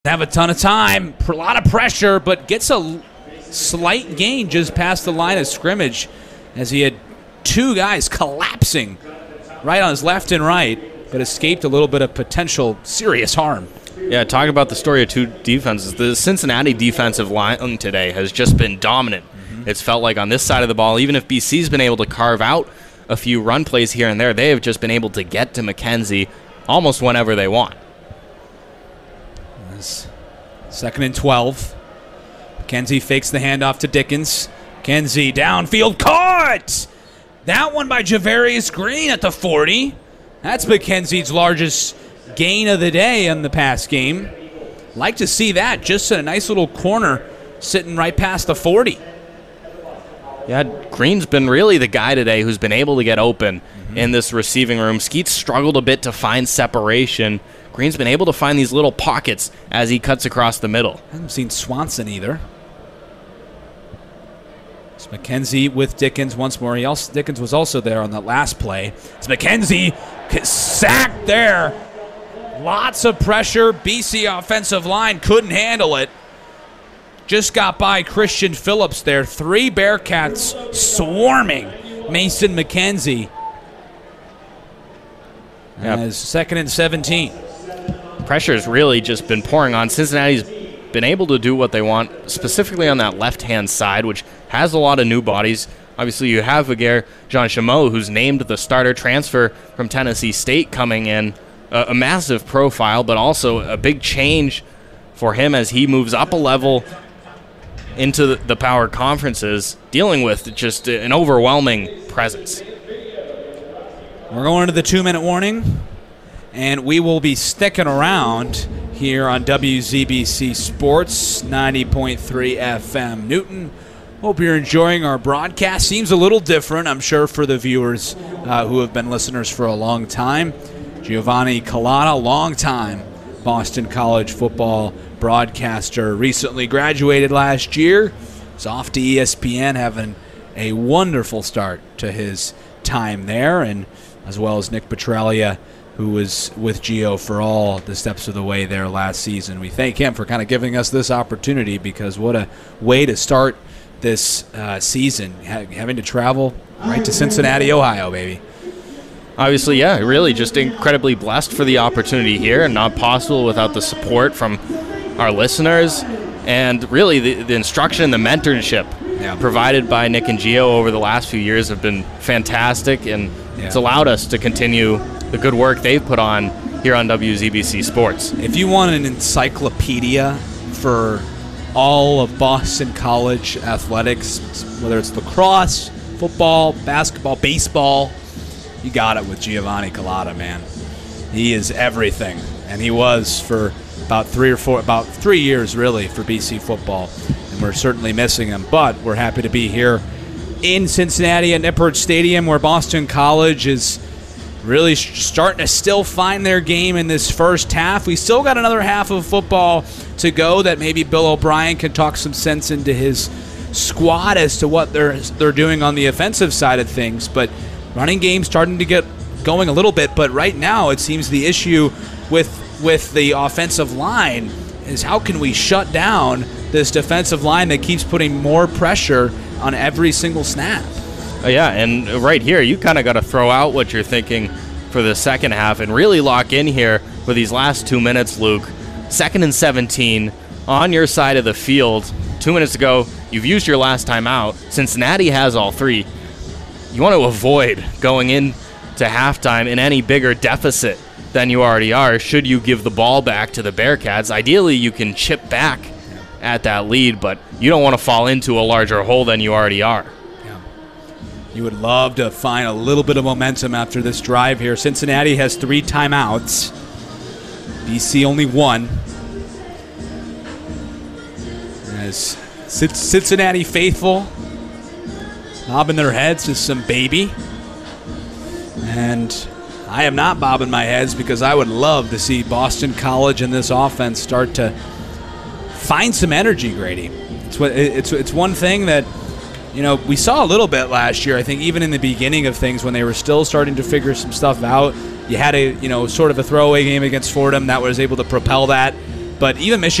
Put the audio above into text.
Have a ton of time, a lot of pressure, but gets a slight gain just past the line of scrimmage as he had two guys collapsing right on his left and right, but escaped a little bit of potential serious harm. Yeah, talking about the story of two defenses, the Cincinnati defensive line today has just been dominant. It's felt like on this side of the ball, even if BC's been able to carve out a few run plays here and there, they have just been able to get to McKenzie almost whenever they want. 2nd and 12. McKenzie fakes the handoff to Dickens. McKenzie downfield caught! That one by Javarius Green at the 40. That's McKenzie's largest gain of the day in the pass game. Like to see that. Just a nice little corner sitting right past the 40. Yeah, Green's been really the guy today who's been able to get open in this receiving room. Skeets struggled a bit to find separation. Green's been able to find these little pockets as he cuts across the middle. I haven't seen Swanson either. It's McKenzie with Dickens once more. Dickens was also there on that last play. It's McKenzie sacked there. Lots of pressure. BC offensive line couldn't handle it. Just got by Christian Phillips there. 3 Bearcats swarming Mason McKenzie. As 2nd and 17. Pressure has really just been pouring on. Cincinnati's been able to do what they want, specifically on that left-hand side, which has a lot of new bodies. Obviously, you have Viguer Jean Chameau, who's named the starter transfer from Tennessee State coming in. A massive profile, but also a big change for him as he moves up a level into the power conferences, dealing with just an overwhelming presence. We're going to the 2-minute warning, and we will be sticking around here on WZBC Sports 90.3 FM Newton. Hope you're enjoying our broadcast. Seems a little different, I'm sure, for the viewers who have been listeners for a long time. Giovanni Collada, long-time Boston College football broadcaster, recently graduated last year. He's off to ESPN, having a wonderful start to his time there, and as well as Nick Petralia, who was with Gio for all the steps of the way there last season. We thank him for kind of giving us this opportunity, because what a way to start this season, having to travel right to Cincinnati, Ohio, baby. Obviously, yeah, really just incredibly blessed for the opportunity here, and not possible without the support from our listeners, and really the instruction and the mentorship provided by Nick and Gio over the last few years have been fantastic, and it's allowed us to continue the good work they've put on here on WZBC Sports. If you want an encyclopedia for all of Boston College athletics, whether it's lacrosse, football, basketball, baseball, you got it with Giovanni Collada, man. He is everything, and he was for about 3 years, really, for BC football, and we're certainly missing him. But we're happy to be here in Cincinnati at Nippert Stadium, where Boston College is really starting to still find their game in this first half. We still got another half of football to go that maybe Bill O'Brien can talk some sense into his squad as to what they're doing on the offensive side of things. But running game starting to get going a little bit, but right now it seems the issue with the offensive line is how can we shut down this defensive line that keeps putting more pressure on every single snap. Yeah, and right here, you kind of got to throw out what you're thinking for the second half and really lock in here for these last 2 minutes, Luke. 2nd and 17 on your side of the field. 2 minutes ago, you've used your last time out. Cincinnati has all 3. You want to avoid going into halftime in any bigger deficit than you already are should you give the ball back to the Bearcats. Ideally, you can chip back at that lead, but you don't want to fall into a larger hole than you already are. You would love to find a little bit of momentum after this drive here. Cincinnati has 3 timeouts. BC only 1. As Cincinnati faithful bobbing their heads to some baby. And I am not bobbing my heads because I would love to see Boston College and this offense start to find some energy, Grady. It's one thing that, you know, we saw a little bit last year. I think even in the beginning of things when they were still starting to figure some stuff out, you had a, sort of a throwaway game against Fordham that was able to propel that. But even Michigan